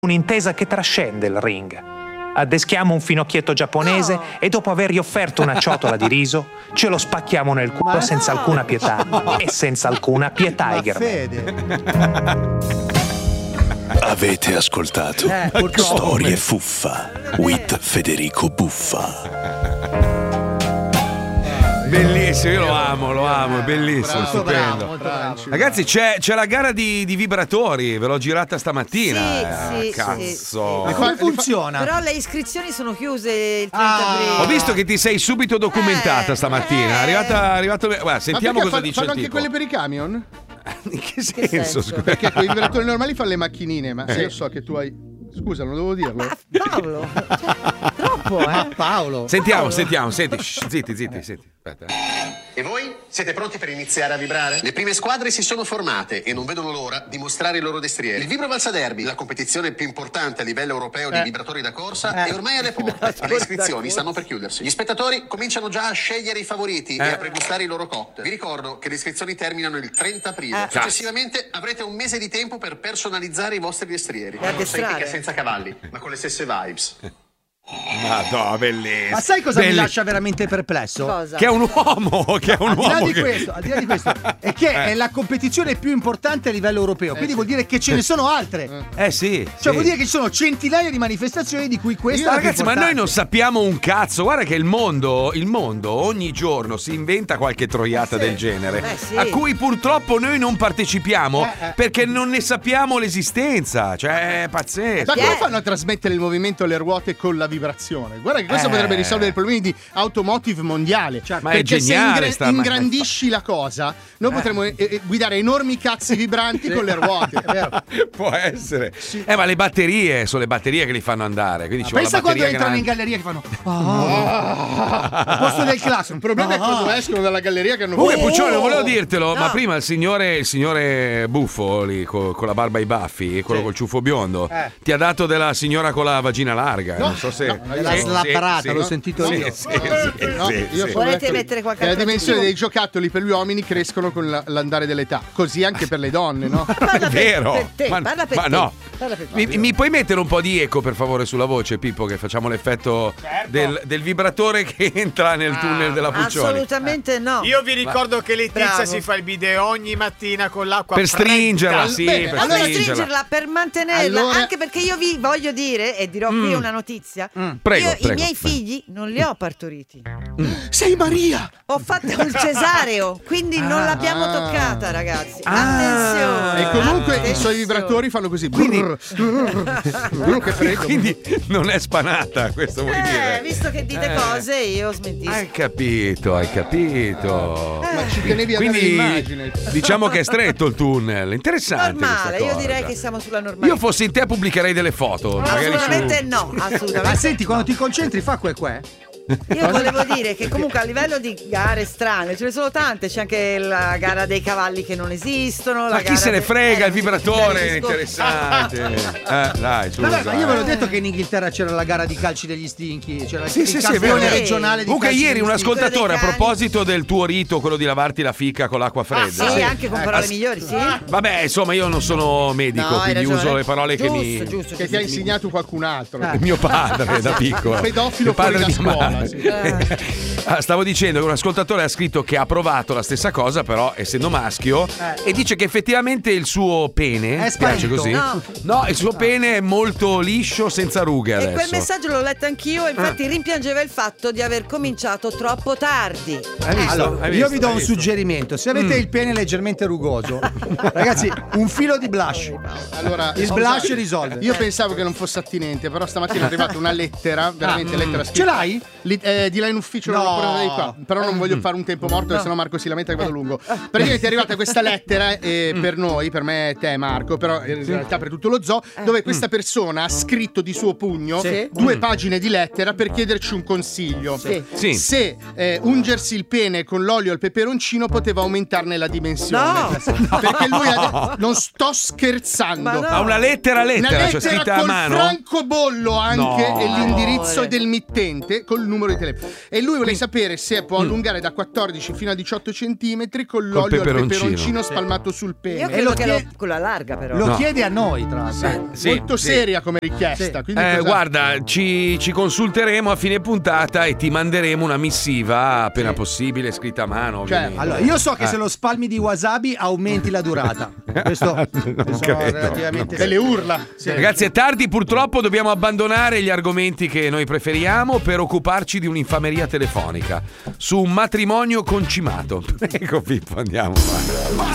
un'intesa che trascende il ring. Addeschiamo un finocchietto giapponese e dopo avergli offerto una ciotola di riso ce lo spacchiamo nel culo senza alcuna pietà e senza alcuna pietà. Avete ascoltato Storie Fuffa with Federico Buffa. Bellissimo, io lo amo, è bellissimo, stupendo. Ragazzi, c'è la gara di vibratori, ve l'ho girata stamattina. Sì, cazzo. Ma come funziona? Però le iscrizioni sono chiuse il 30 aprile. Ho visto che ti sei subito documentata stamattina. È arrivato. Guarda, sentiamo cosa dice il fanno anche tipo. quelle per i camion? In che senso? Scusa? Perché con i vibratori normali fanno le macchinine, ma se io so che tu hai... Scusa, non devo dirlo. Paolo, troppo, Paolo. Sentiamo, senti. Zitti. Aspetta. E voi? Siete pronti per iniziare a vibrare? Le prime squadre si sono formate e non vedono l'ora di mostrare i loro destrieri. Il Vibro Valsa Derby, la competizione più importante a livello europeo di vibratori da corsa, è ormai alle porte e le iscrizioni stanno per chiudersi. Gli spettatori cominciano già a scegliere i favoriti e a pregustare i loro cocktail. Vi ricordo che le iscrizioni terminano il 30 aprile. Successivamente avrete un mese di tempo per personalizzare i vostri destrieri. Una corsa epica senza cavalli, ma con le stesse vibes. Madonna, bellissimo. Ma sai cosa mi lascia veramente perplesso? Cosa? Che è un uomo, Al di là di questo, è che è la competizione più importante a livello europeo, quindi vuol dire che ce ne sono altre. Sì. Cioè vuol dire che ci sono centinaia di manifestazioni di cui questa Ragazzi, ma noi non sappiamo un cazzo. Guarda che il mondo ogni giorno si inventa qualche troiata del genere, a cui purtroppo noi non partecipiamo perché non ne sappiamo l'esistenza. Cioè, è pazzesco. Ma come fanno a trasmettere il movimento alle ruote con la vibrazione? Guarda che questo potrebbe risolvere i problemi di automotive mondiale. Ma perché è geniale, se ingrandisci la cosa, noi potremmo guidare enormi cazzi vibranti con le ruote. Può essere. Ma le batterie sono le batterie che li fanno andare. Quindi ci vuole pensa la batteria quando entrano in galleria che fanno al posto del classico. Il problema è quando escono dalla galleria che hanno Comunque Puccione, volevo dirtelo, ma prima il signore buffo lì con la barba e i baffi, quello col ciuffo biondo, ti ha dato della signora con la vagina larga. Non so se l'ha slapparata, l'ho sentito io. Volete mettere qualche la dimensione dei giocattoli per gli uomini crescono con l'andare dell'età, così anche per le donne, no? È vero. Parla per te. No. Mi puoi mettere un po' di eco per favore sulla voce, Pippo, che facciamo l'effetto del vibratore che entra nel tunnel della Puccioni? Assolutamente no. Io vi ricordo che Letizia si fa il bidet ogni mattina con l'acqua per stringerla, per stringerla, per mantenerla, anche perché io vi voglio dire e dirò qui una notizia. Prego, I miei figli non li ho partoriti. Sei Maria! Ho fatto un cesareo, quindi non l'abbiamo toccata, ragazzi. Attenzione. E comunque i suoi vibratori fanno così. Quindi non è spanata, questo vuoi dire? Visto che dite cose, io smentisco. Hai capito. Ma ci tenevi a dare l'immagine. Diciamo che è stretto il tunnel. Interessante. Normale, io direi che siamo sulla normalità. Io fossi in te pubblicherei delle foto. Assolutamente no, assolutamente. Ma senti, quando ti concentri fa que. Io volevo dire che comunque a livello di gare strane ce ne sono tante, c'è anche la gara dei cavalli che non esistono. Ma chi se ne frega, il vibratore è interessante. Dai, scusa. Vabbè, ma io ve l'ho detto che in Inghilterra c'era la gara di calci degli stinchi, c'era il è vero. campione regionale di Comunque calci ieri degli un stinchi. ascoltatore a proposito del tuo rito, quello di lavarti la fica con l'acqua fredda. Sì, anche con parole migliori, sì. Vabbè, insomma, io non sono medico, quindi uso le parole che ti ha insegnato qualcun altro. Mio padre da piccolo. Pedofilo fuori da scuola. Stavo dicendo che un ascoltatore ha scritto che ha provato la stessa cosa, però essendo maschio, e dice che effettivamente il suo pene è sparito. piace così. No, il suo pene è molto liscio, senza rughe adesso. E quel messaggio l'ho letto anch'io, e infatti rimpiangeva il fatto di aver cominciato troppo tardi. Allora, io vi do un suggerimento: se avete il pene leggermente rugoso, ragazzi, un filo di blush. Allora, il blush risolve. Io pensavo che non fosse attinente, però stamattina è arrivata una lettera, veramente lettera scritta. Ce l'hai? Di là in ufficio, non l'ho portata di qua. Però non voglio fare un tempo morto, sennò Marco si lamenta che vado lungo. Praticamente è arrivata questa lettera per noi, per me e te Marco, però in realtà per tutto lo zoo, dove questa persona ha scritto di suo pugno 2 pagine di lettera per chiederci un consiglio. Se ungersi il pene con l'olio al peperoncino poteva aumentarne la dimensione. Perché lui non sto scherzando. Ha una lettera, cioè scritta a mano. Francobollo anche e l'indirizzo del mittente col numero di telefono. E lui voleva sapere se può allungare da 14 fino a 18 centimetri con l'olio al peperoncino spalmato sul pene. Io credo che con la larga, però. Lo chiede a noi, tra l'altro. Molto seria come richiesta. Guarda, ci consulteremo a fine puntata e ti manderemo una missiva appena possibile, scritta a mano. Allora, io so che se lo spalmi di wasabi aumenti la durata. Questo relativamente delle urla. Ragazzi, è tardi, purtroppo dobbiamo abbandonare gli argomenti che noi preferiamo per occuparci di un'infameria telefonica su un matrimonio concimato. Prego, Pippo, andiamo.